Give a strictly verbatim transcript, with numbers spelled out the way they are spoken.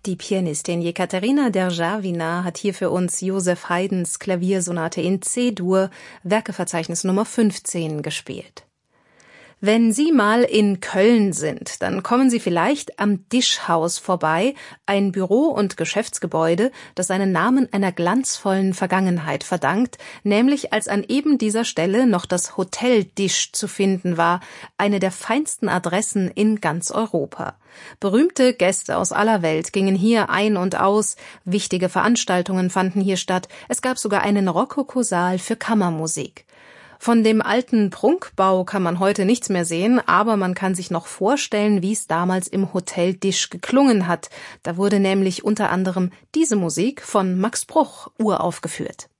Die Pianistin Jekaterina Derjawina hat hier für uns Joseph Haydns Klaviersonate in C-Dur, Werkeverzeichnis Nummer fünfzehn, gespielt. Wenn Sie mal in Köln sind, dann kommen Sie vielleicht am Dischhaus vorbei, ein Büro- und Geschäftsgebäude, das seinen Namen einer glanzvollen Vergangenheit verdankt, nämlich als an eben dieser Stelle noch das Hotel Disch zu finden war, eine der feinsten Adressen in ganz Europa. Berühmte Gäste aus aller Welt gingen hier ein und aus, wichtige Veranstaltungen fanden hier statt, es gab sogar einen Rokokosaal für Kammermusik. Von dem alten Prunkbau kann man heute nichts mehr sehen, aber man kann sich noch vorstellen, wie es damals im Hotel Disch geklungen hat. Da wurde nämlich unter anderem diese Musik von Max Bruch uraufgeführt.